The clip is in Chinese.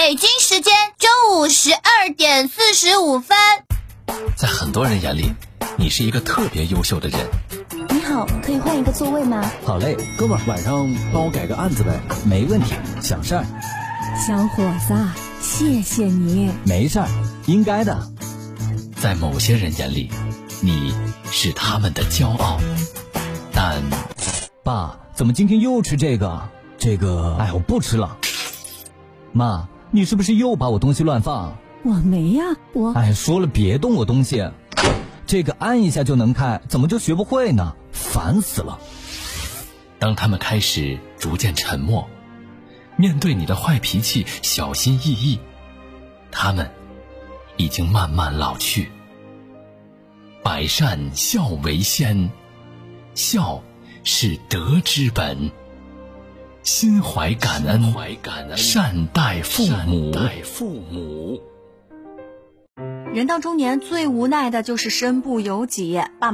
北京时间中午12:45。 在很多人眼里，你是一个特别优秀的人。 你好，可以换一个座位吗？ 好嘞，哥们儿，晚上帮我改个案子呗。 没问题，小事儿。 小伙子，谢谢你。 没事儿，应该的。 在某些人眼里，你是他们的骄傲，但爸，怎么今天又吃这个？哎，我不吃了。妈，你是不是又把我东西乱放？ 我没呀， 哎，说了别动我东西。这个按一下就能开，怎么就学不会呢？烦死了。 当他们开始逐渐沉默，面对你的坏脾气小心翼翼，他们已经慢慢老去。百善孝为先，孝是德之本，心怀感恩，善待父母。 人到中年最无奈的就是身不由己，爸